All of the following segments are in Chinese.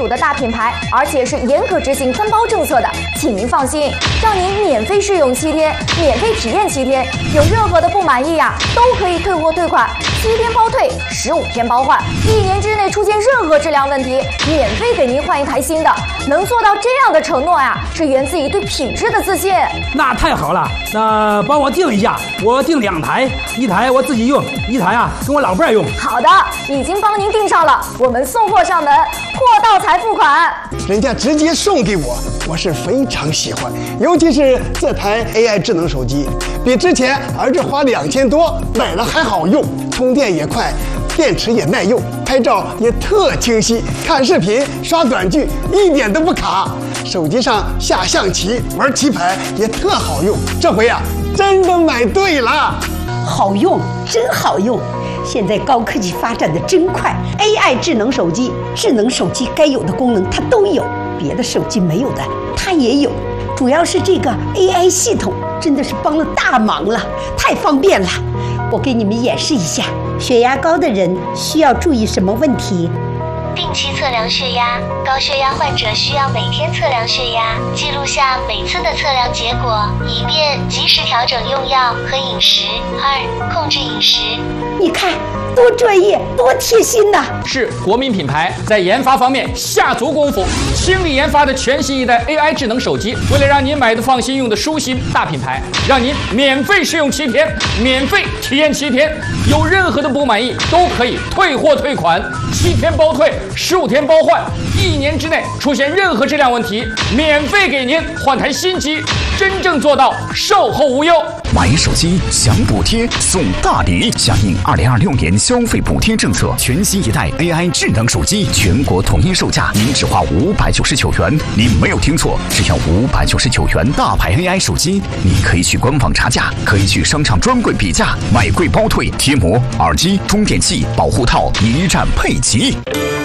属的大品牌，而且是严格执行分包政策的，请您放心，让您免费试用7天，免费体验7天，有任何的不满意都可以退货退款，7天包退，15天包换，1年之内出现任何质量问题，免费给您换一台新的。能做到这样的承诺是源自于对品质的自信。 那太好了，那帮我订一下，我订2台，1台我自己用，1台跟我老伴用。 好的，已经帮您订上了，我们送货上门，货到才付款。 人家直接送给我，我是非常喜欢，尤其是这台 AI 智能手机，比之前儿子花2000多买了还好用，充电也快，电池也耐用，拍照也特清晰，看视频刷短剧一点都不卡，手机上下象棋玩棋牌也特好用。这回真的买对了， 好用，真好用。现在高科技发展的真快 ，AI 智能手机该有的功能它都有，别的手机没有的它也有。主要是这个 AI 系统真的是帮了大忙了，太方便了。我给你们演示一下，血压高的人需要注意什么问题？ 定期测量血压，高血压患者需要每天测量血压，记录下每次的测量结果，以便及时调整用药和饮食。2、控制饮食。 你看，多专业，多贴心呐！ 是国民品牌，在研发方面下足功夫，倾力研发的全新一代 AI 智能手机，为了让您买的放心、用的舒心，大品牌让您免费试用7天，免费体验7天，有任何的不满意都可以退货退款，7天包退，15天包换，1年之内出现任何质量问题，免费给您换台新机，真正做到售后无忧。 买手机享补贴送大礼，响应2026年消费补贴政策，全新一代 AI 智能手机全国统一售价，您只花599元。您没有听错，只要599元，大牌 AI 手机，你可以去官网查价，可以去商场专柜比价，买贵包退，贴膜、耳机、充电器、保护套一站配齐。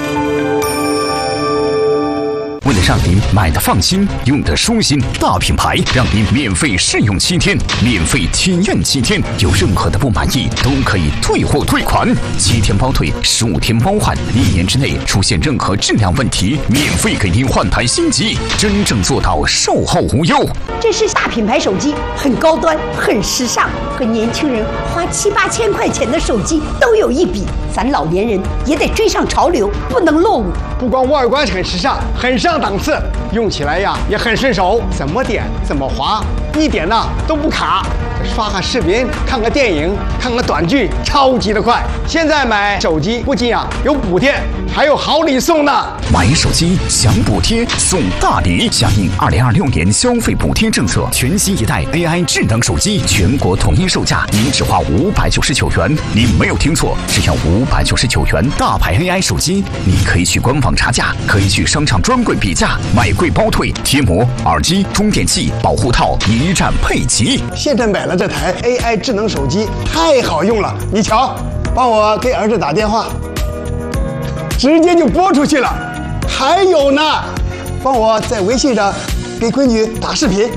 为了让您买的放心，用的舒心，大品牌让您免费试用7天，免费体验7天，有任何的不满意都可以退货退款，7天包退，15天包换，1年之内出现任何质量问题，免费给您换台新机，真正做到售后无忧。 这是大品牌手机，很高端，很时尚，和年轻人花7、8千块钱的手机都有一比。咱老年人也得追上潮流，不能落伍。 不光外观很时尚，很上档次，用起来也很顺手，怎么点怎么滑，一点都不卡。刷个视频，看个电影，看个短剧，超级的快。现在买手机不仅有补贴，还有好礼送呢。 买手机享补贴送大礼，响应2026年消费补贴政策，全新一代 AI 智能手机全国统一售价，您只花599元。您没有听错，只要599元，大牌 AI 手机，你可以去官网查价，可以去商场专柜比价，买贵包退，贴膜、耳机、充电器、保护套一站配齐。 现在买了这台 AI 智能手机，太好用了。你瞧，帮我给儿子打电话，直接就拨出去了。还有呢，帮我在微信上给闺女打视频。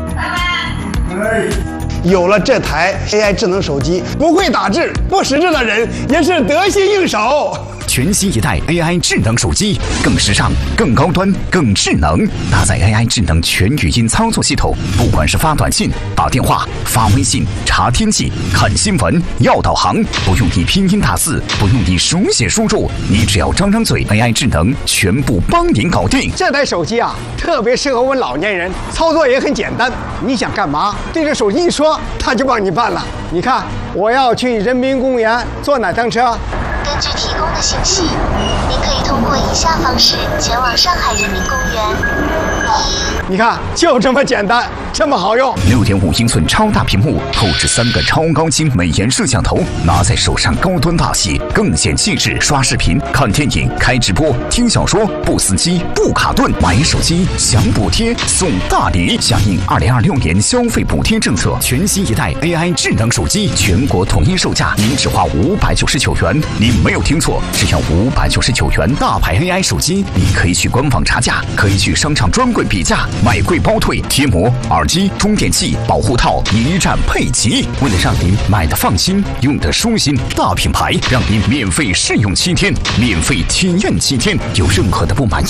有了这台 AI 智能手机，不会打字、不识字的人也是得心应手。 全新一代 AI 智能手机，更时尚、更高端、更智能，搭载 AI 智能全语音操作系统，不管是发短信、打电话、发微信、查天气、看新闻、要导航，不用你拼音打字，不用你手写输入，你只要张张嘴 ，AI 智能全部帮您搞定。 这台手机特别适合我们老年人，操作也很简单。你想干嘛，对着手机一说，它就帮你办了。你看，我要去人民公园坐哪趟车？ 根据提供的信息，您可以通过以下方式前往上海人民公园。 你看，就这么简单，这么好用。 6.5英寸超大屏幕，后置3个超高清美颜摄像头，拿在手上高端大气，更显气质。刷视频、看电影、开直播、听小说，不死机、不卡顿。买手机享补贴送大礼，响应2026年消费补贴政策，全新一代 AI 智能手机全国统一售价，您只花599元。您没有听错，只要599元，大牌 AI 手机，你可以去官网查价，可以去商场专柜比价，买贵包退，贴膜、耳机、充电器、保护套一站配齐。为了让您买的放心，用的舒心，大品牌让您免费试用7天，免费体验7天，有任何的不满意